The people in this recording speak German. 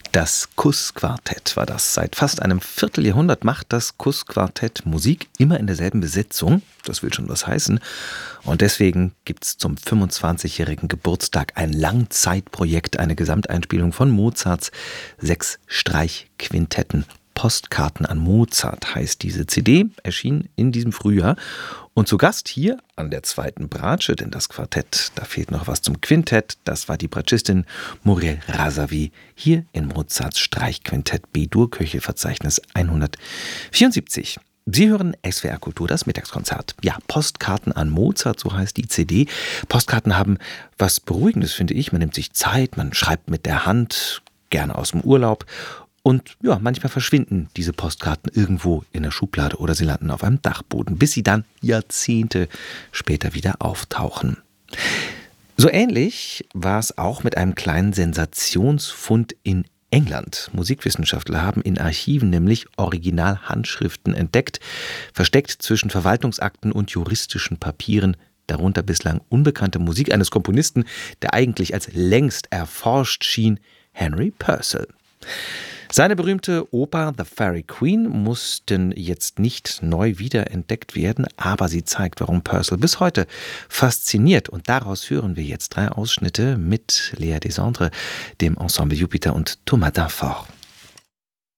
Das Kuss-Quartett war das. Seit fast einem Vierteljahrhundert macht das Kuss-Quartett Musik immer in derselben Besetzung. Das will schon was heißen. Und deswegen gibt es zum 25-jährigen Geburtstag ein Langzeitprojekt, eine Gesamteinspielung von Mozarts 6 Streichquintetten. Postkarten an Mozart heißt diese CD, erschien in diesem Frühjahr. Und zu Gast hier an der zweiten Bratsche, denn das Quartett, da fehlt noch was zum Quintett, das war die Bratschistin Muriel Razavi, hier in Mozarts Streichquintett B-Dur, Köchelverzeichnis 174. Sie hören SWR Kultur, das Mittagskonzert. Ja, Postkarten an Mozart, so heißt die CD. Postkarten haben was Beruhigendes, finde ich. Man nimmt sich Zeit, man schreibt mit der Hand, gerne aus dem Urlaub. Und ja, manchmal verschwinden diese Postkarten irgendwo in der Schublade oder sie landen auf einem Dachboden, bis sie dann Jahrzehnte später wieder auftauchen. So ähnlich war es auch mit einem kleinen Sensationsfund in England. Musikwissenschaftler haben in Archiven nämlich Originalhandschriften entdeckt, versteckt zwischen Verwaltungsakten und juristischen Papieren, darunter bislang unbekannte Musik eines Komponisten, der eigentlich als längst erforscht schien, Henry Purcell. Seine berühmte Oper The Fairy Queen mussten jetzt nicht neu wiederentdeckt werden, aber sie zeigt, warum Purcell bis heute fasziniert. Und daraus hören wir jetzt 3 Ausschnitte mit Lea Desandre, dem Ensemble Jupiter und Thomas Danforth.